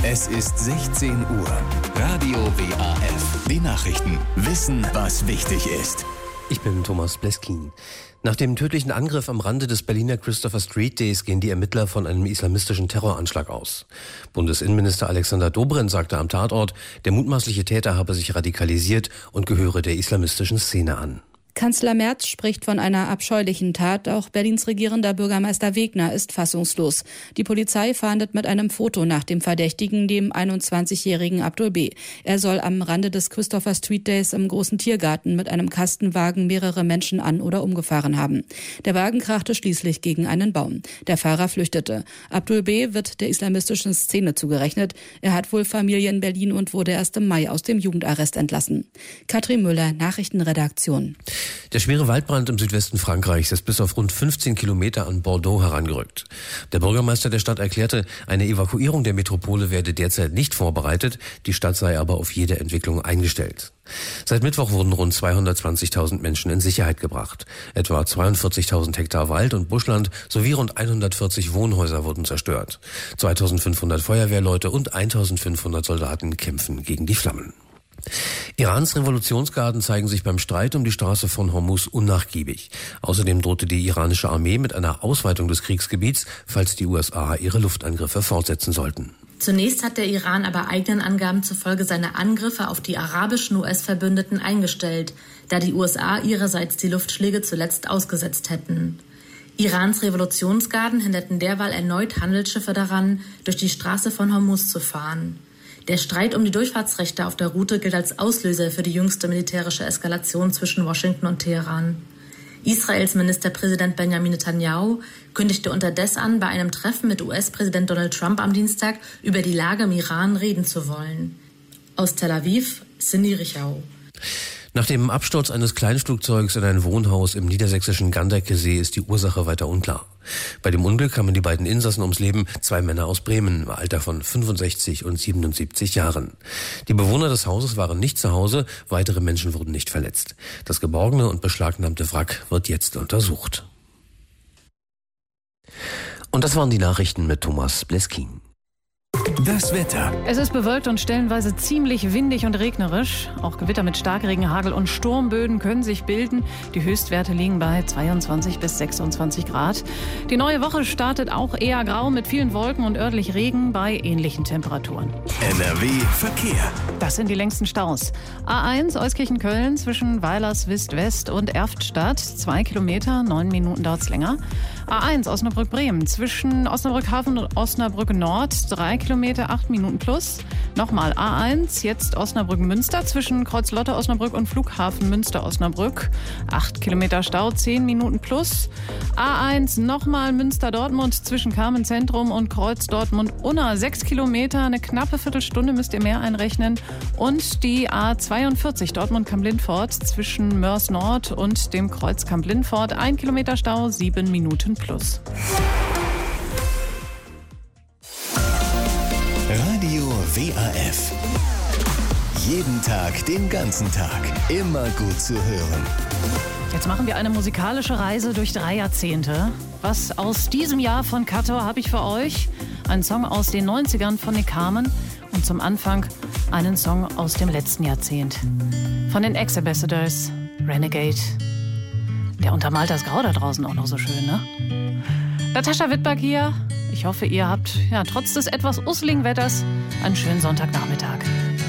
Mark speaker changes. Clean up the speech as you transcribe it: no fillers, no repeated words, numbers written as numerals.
Speaker 1: Es ist 16 Uhr. Radio WAF. Die Nachrichten. Wissen, was wichtig ist.
Speaker 2: Ich bin Thomas Bleskin. Nach dem tödlichen Angriff am Rande des Berliner Christopher Street Days gehen die Ermittler von einem islamistischen Terroranschlag aus. Bundesinnenminister Alexander Dobrindt sagte am Tatort, der mutmaßliche Täter habe sich radikalisiert und gehöre der islamistischen Szene an.
Speaker 3: Kanzler Merz spricht von einer abscheulichen Tat. Auch Berlins regierender Bürgermeister Wegner ist fassungslos. Die Polizei fahndet mit einem Foto nach dem Verdächtigen, dem 21-jährigen Abdul B. Er soll am Rande des Christopher Street Days im großen Tiergarten mit einem Kastenwagen mehrere Menschen an- oder umgefahren haben. Der Wagen krachte schließlich gegen einen Baum. Der Fahrer flüchtete. Abdul B. wird der islamistischen Szene zugerechnet. Er hat wohl Familie in Berlin und wurde erst im Mai aus dem Jugendarrest entlassen. Katrin Müller, Nachrichtenredaktion.
Speaker 2: Der schwere Waldbrand im Südwesten Frankreichs ist bis auf rund 15 Kilometer an Bordeaux herangerückt. Der Bürgermeister der Stadt erklärte, eine Evakuierung der Metropole werde derzeit nicht vorbereitet, die Stadt sei aber auf jede Entwicklung eingestellt. Seit Mittwoch wurden rund 220.000 Menschen in Sicherheit gebracht. Etwa 42.000 Hektar Wald und Buschland sowie rund 140 Wohnhäuser wurden zerstört. 2.500 Feuerwehrleute und 1.500 Soldaten kämpfen gegen die Flammen. Irans Revolutionsgarden zeigen sich beim Streit um die Straße von Hormuz unnachgiebig. Außerdem drohte die iranische Armee mit einer Ausweitung des Kriegsgebiets, falls die USA ihre Luftangriffe fortsetzen sollten.
Speaker 4: Zunächst hat der Iran aber eigenen Angaben zufolge seine Angriffe auf die arabischen US-Verbündeten eingestellt, da die USA ihrerseits die Luftschläge zuletzt ausgesetzt hätten. Irans Revolutionsgarden hinderten derweil erneut Handelsschiffe daran, durch die Straße von Hormuz zu fahren. Der Streit um die Durchfahrtsrechte auf der Route gilt als Auslöser für die jüngste militärische Eskalation zwischen Washington und Teheran. Israels Ministerpräsident Benjamin Netanyahu kündigte unterdessen an, bei einem Treffen mit US-Präsident Donald Trump am Dienstag über die Lage im Iran reden zu wollen. Aus Tel Aviv, Cindy Richau.
Speaker 2: Nach dem Absturz eines Kleinflugzeugs in ein Wohnhaus im niedersächsischen Ganderkesee ist die Ursache weiter unklar. Bei dem Unglück kamen die beiden Insassen ums Leben, 2 Männer aus Bremen im Alter von 65 und 77 Jahren. Die Bewohner des Hauses waren nicht zu Hause, weitere Menschen wurden nicht verletzt. Das geborgene und beschlagnahmte Wrack wird jetzt untersucht. Und das waren die Nachrichten mit Thomas Bleskin.
Speaker 1: Das Wetter.
Speaker 5: Es ist bewölkt und stellenweise ziemlich windig und regnerisch. Auch Gewitter mit Starkregen, Hagel und Sturmböen können sich bilden. Die Höchstwerte liegen bei 22 bis 26 Grad. Die neue Woche startet auch eher grau mit vielen Wolken und örtlich Regen bei ähnlichen Temperaturen.
Speaker 1: NRW Verkehr.
Speaker 5: Das sind die längsten Staus. A1 Euskirchen-Köln zwischen Weilerswist-West und Erftstadt. 2 Kilometer, 9 Minuten dauert's länger. A1 Osnabrück-Bremen zwischen Osnabrück-Hafen und Osnabrück-Nord. 3 Kilometer, 8 Minuten plus. Nochmal A1, jetzt Osnabrück-Münster zwischen Kreuzlotte-Osnabrück und Flughafen Münster-Osnabrück. 8 Kilometer Stau, 10 Minuten plus. A1 nochmal Münster-Dortmund zwischen Carmen-Zentrum und Kreuz-Dortmund-Unna. 6 Kilometer, eine knappe Viertelstunde müsst ihr mehr einrechnen. Und die A42 Dortmund-Kamp-Lindfort zwischen Mörs-Nord und dem Kreuz Kamp-Lindfort. 1 Kilometer Stau, 7 Minuten plus.
Speaker 1: Radio WAF. Jeden Tag, den ganzen Tag. Immer gut zu hören.
Speaker 5: Jetzt machen wir eine musikalische Reise durch 3 Jahrzehnte. Was aus diesem Jahr von Kator habe ich für euch? Ein Song aus den 90ern von Nick Carmen und zum Anfang einen Song aus dem letzten Jahrzehnt. Von den Ex-Ambassadors, Renegade. Der untermalt das Grau da draußen auch noch so schön, ne? Natascha Wittberg hier. Ich hoffe, ihr habt trotz des etwas useligen Wetters einen schönen Sonntagnachmittag.